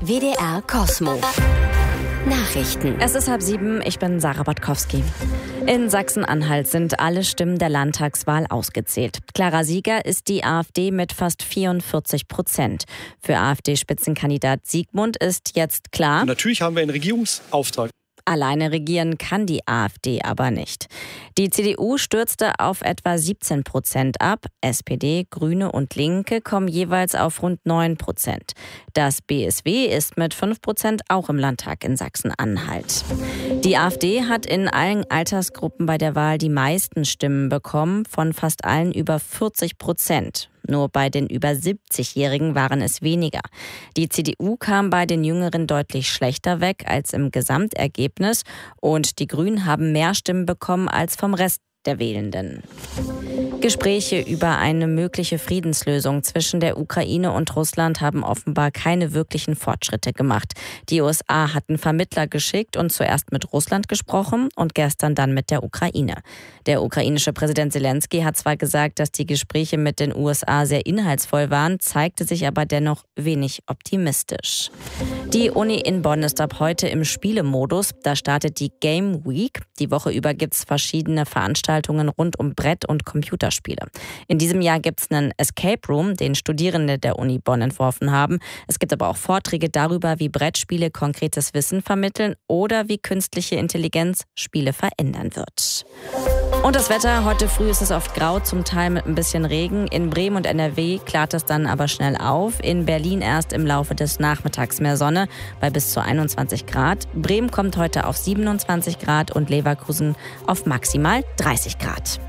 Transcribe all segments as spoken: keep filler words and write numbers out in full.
W D R Kosmo. Nachrichten. Es ist halb sieben, ich bin Sarah Botkowski. In Sachsen-Anhalt sind alle Stimmen der Landtagswahl ausgezählt. Klarer Sieger ist die AfD mit fast vierundvierzig Prozent. Für AfD-Spitzenkandidat Siegmund ist jetzt klar: Natürlich haben wir einen Regierungsauftrag. Alleine regieren kann die AfD aber nicht. Die C D U stürzte auf etwa siebzehn Prozent ab. S P D, Grüne und Linke kommen jeweils auf rund neun Prozent. Das B S W ist mit fünf Prozent auch im Landtag in Sachsen-Anhalt. Die AfD hat in allen Altersgruppen bei der Wahl die meisten Stimmen bekommen, von fast allen über vierzig Prozent. Nur bei den über siebzigjährigen waren es weniger. Die C D U kam bei den Jüngeren deutlich schlechter weg als im Gesamtergebnis und die Grünen haben mehr Stimmen bekommen als vom Rest der Wählenden. Gespräche über eine mögliche Friedenslösung zwischen der Ukraine und Russland haben offenbar keine wirklichen Fortschritte gemacht. Die U S A hatten Vermittler geschickt und zuerst mit Russland gesprochen und gestern dann mit der Ukraine. Der ukrainische Präsident Zelensky hat zwar gesagt, dass die Gespräche mit den U S A sehr inhaltsvoll waren, zeigte sich aber dennoch wenig optimistisch. Die Uni in Bonn ist ab heute im Spielemodus. Da startet die Game Week. Die Woche über gibt es verschiedene Veranstaltungen rund um Brett- und Computerspiele. In diesem Jahr gibt es einen Escape Room, den Studierende der Uni Bonn entworfen haben. Es gibt aber auch Vorträge darüber, wie Brettspiele konkretes Wissen vermitteln oder wie künstliche Intelligenz Spiele verändern wird. Und das Wetter: Heute früh ist es oft grau, zum Teil mit ein bisschen Regen. In Bremen und N R W klart es dann aber schnell auf. In Berlin erst im Laufe des Nachmittags mehr Sonne bei bis zu einundzwanzig Grad. Bremen kommt heute auf siebenundzwanzig Grad und Leverkusen auf maximal dreißig Grad.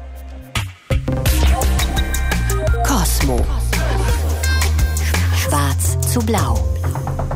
Kosmo. Schwarz zu blau.